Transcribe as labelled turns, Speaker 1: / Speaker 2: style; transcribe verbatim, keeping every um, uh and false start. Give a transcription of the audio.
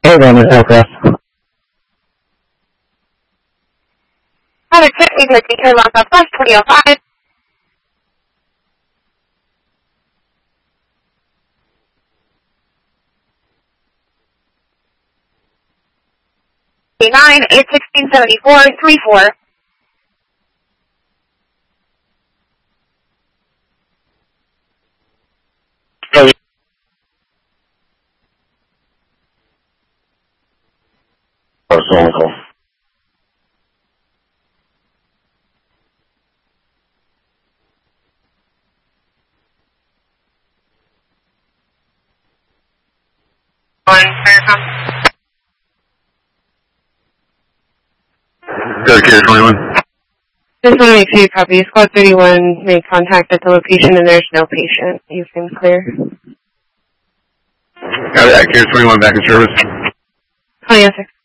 Speaker 1: program this aircraft.
Speaker 2: Pilot six, we'd like to turn left southwest, twenty oh five. nine, eight sixteen, seventy-four, three four.
Speaker 1: Oh, so Go Carrier twenty-one.
Speaker 2: Just want to make sure you copy. Squad thirty-one made contact at the location and there's no patient. You seem clear.
Speaker 1: Got it. Carrier twenty-one back in service.
Speaker 2: Oh, yes, sir.